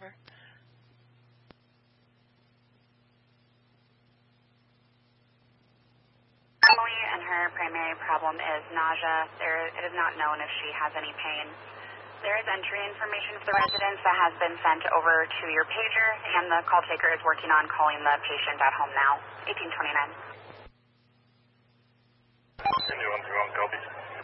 over. Emily and her primary problem is nausea. It is not known if she has any pain. There is entry information for the residents that has been sent over to your pager, and the call taker is working on calling the patient at home now. 1829. Indy 131, copy.